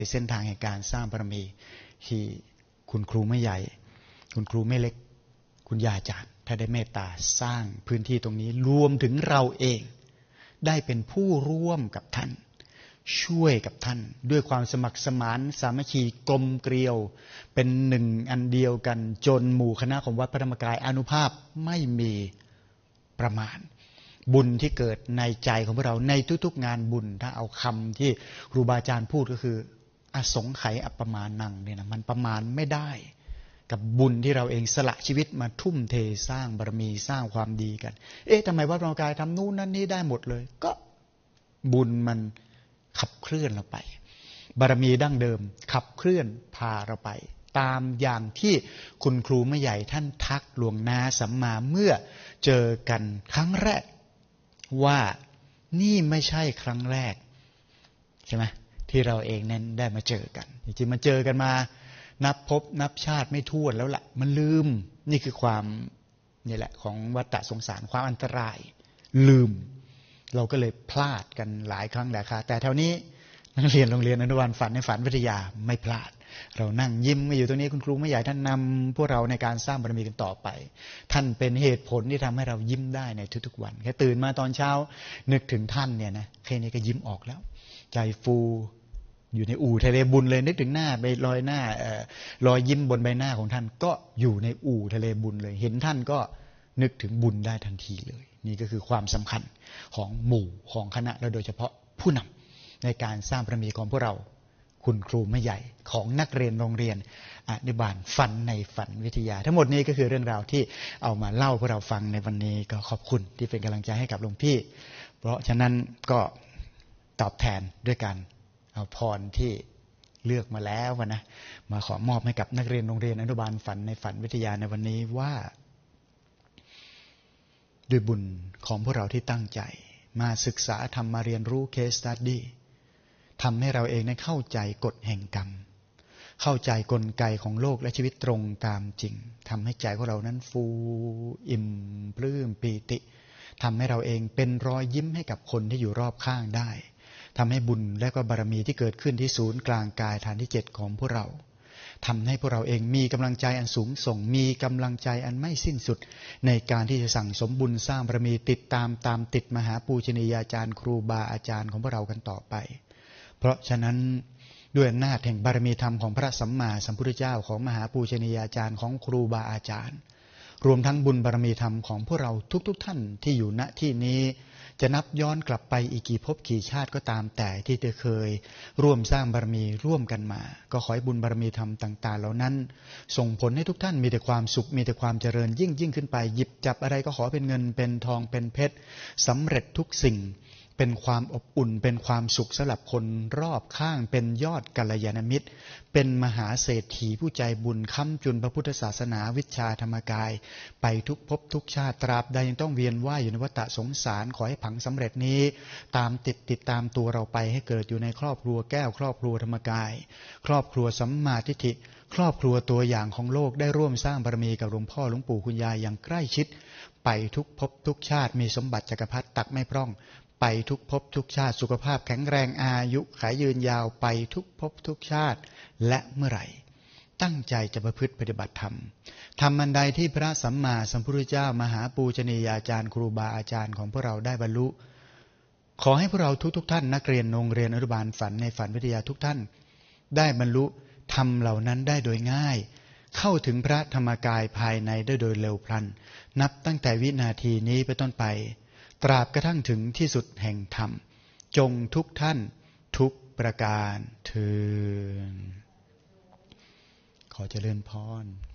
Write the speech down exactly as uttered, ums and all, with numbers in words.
เส้นทางแห่งการสร้างบารมีที่คุณครูไม่ใหญ่คุณครูไม่เล็กคุณยาอาจารย์ถ้าได้เมตตาสร้างพื้นที่ตรงนี้รวมถึงเราเองได้เป็นผู้ร่วมกับท่านช่วยกับท่านด้วยความสมัครสมานสามัคคีกลมเกลียวเป็นหนึ่งอันเดียวกันจนหมู่คณะของวัดพระธรรมกายอานุภาพไม่มีประมาณบุญที่เกิดในใจของพวกเราในทุกๆงานบุญถ้าเอาคำที่ครูบาอาจารย์พูดก็คืออสงไขยอัปปมาณังเนี่ยนะมันประมาณไม่ได้กับบุญที่เราเองสละชีวิตมาทุ่มเทสร้างบารมีสร้างความดีกันเอ๊ะทำไมวัดพระธรรมกายทำนู่นนั่นนี่ได้หมดเลยก็บุญมันขับเคลื่อนเราไปบารมีดั้งเดิมขับเคลื่อนพาเราไปตามอย่างที่คุณครูไม่ใหญ่ท่านทักหลวงนาสัมมาเมื่อเจอกันครั้งแรกว่านี่ไม่ใช่ครั้งแรกใช่ไหมที่เราเองนั้นได้มาเจอกันจริงๆมาเจอกันมานับพบนับชาติไม่ถ้วนแล้วล่ะมันลืมนี่คือความนี่แหละของวัฏสงสารความอันตรายลืมเราก็เลยพลาดกันหลายครั้งหลายคราแต่แถวนี้นักเรียนโรงเรียนอนุบาลฝันในฝันวิทยาไม่พลาดเรานั่งยิ้มมาอยู่ตรงนี้คุณครูไม่ใหญ่ท่านนำพวกเราในการสร้างบารมีกันต่อไปท่านเป็นเหตุผลที่ทำให้เรายิ้มได้ในทุกๆวันแค่ตื่นมาตอนเช้านึกถึงท่านเนี่ยนะแค่นี้ก็ยิ้มออกแล้วใจฟูอยู่ในอู่ทะเลบุญเลยนึกถึงหน้าไปลอยหน้ารอยยิ้มบนใบหน้าของท่านก็อยู่ในอู่ทะเลบุญเลยเห็นท่านก็นึกถึงบุญได้ทันทีเลยนี่ก็คือความสำคัญของหมู่ของคณะและโดยเฉพาะผู้นำในการสร้างบารมีของพวกเราคุณครูไม่ใหญ่ของนักเรียนโรงเรียนอนุบาลฝันในฝันวิทยาทั้งหมดนี้ก็คือเรื่องราวที่เอามาเล่าพวกเราฟังในวันนี้ก็ขอบคุณที่เป็นกำลังใจให้กับหลวงพี่เพราะฉะนั้นก็ตอบแทนด้วยการเอาพรที่เลือกมาแล้วนะมาขอมอบให้กับนักเรียนโรงเรียนอนุบาลฝันในฝันวิทยาในวันนี้ว่าด้วยบุญของพวกเราที่ตั้งใจมาศึกษาทำมาเรียนรู้ case study ทำให้เราเองนั้นเข้าใจกฎแห่งกรรมเข้าใจกลไกของโลกและชีวิตตรงตามจริงทำให้ใจของเรานั้นฟูอิ่มปลื้มปีติทำให้เราเองเป็นรอยยิ้มให้กับคนที่อยู่รอบข้างได้ทำให้บุญและก็บารมีที่เกิดขึ้นที่ศูนย์กลางกายฐานที่เจ็ดของพวกเราทำให้พวกเราเองมีกำลังใจอันสูงส่งมีกำลังใจอันไม่สิ้นสุดในการที่จะสั่งสมบุญสร้างบารมีติดตามตามติดมหาปูชนียาจารย์ครูบาอาจารย์ของพวกเรากันต่อไปเพราะฉะนั้นด้วยอำนาจแห่งบารมีธรรมของพระสัมมาสัมพุทธเจ้าของมหาปูชนียาจารย์ของครูบาอาจารย์รวมทั้งบุญบารมีธรรมของพวกเราทุกๆท่านที่อยู่ณที่นี้จะนับย้อนกลับไปอีกกี่ภพกี่ชาติก็ตามแต่ที่เธอเคยร่วมสร้างบารมีร่วมกันมาก็ขอให้บุญบารมีธรรมต่างๆเหล่านั้นส่งผลให้ทุกท่านมีแต่ความสุขมีแต่ความเจริญยิ่งยิ่งขึ้นไปหยิบจับอะไรก็ขอเป็นเงินเป็นทองเป็นเพชรสำเร็จทุกสิ่งเป็นความอบอุ่นเป็นความสุขสำหรับคนรอบข้างเป็นยอดกัลยาณมิตรเป็นมหาเศรษฐีผู้ใจบุญค้ำจุนพระพุทธศาสนาวิชาธรรมกายไปทุกภพทุกชาติตราบใดยังต้องเวียนว่ายอยู่ในวัฏสงสารขอให้ผังสำเร็จนี้ตามติดติดตามตัวเราไปให้เกิดอยู่ในครอบครัวแก้วครอบครัวธรรมกายครอบครัวสัมมาทิฏฐิครอบครัวตัวอย่างของโลกได้ร่วมสร้างบารมีกับหลวงพ่อหลวงปู่คุณยายอย่างใกล้ชิดไปทุกภพทุกชาติมีสมบัติจักรพรรดิตักไม่พร่องไปทุกภพทุกชาติสุขภาพแข็งแรงอายุขายยืนยาวไปทุกภพทุกชาติและเมื่อไหร่ตั้งใจจะประพฤติปฏิบัติธรรมทำอันใดที่พระสัมมาสัมพุทธเจ้ามหาปูชนียาจารย์ครูบาอาจารย์ของพวกเราได้บรรลุขอให้พวกเราทุกๆท่านนักเรียนโรงเรียนอนุบาลฝันในฝันวิทยาทุกท่านได้บรรลุธรรมเหล่านั้นได้โดยง่ายเข้าถึงพระธรรมกายภายในได้โดยเร็วพลันนับตั้งแต่วินาทีนี้ไปต้นไปตราบกระทั่งถึงที่สุดแห่งธรรมจงทุกท่านทุกประการเทอญขอเจริญพร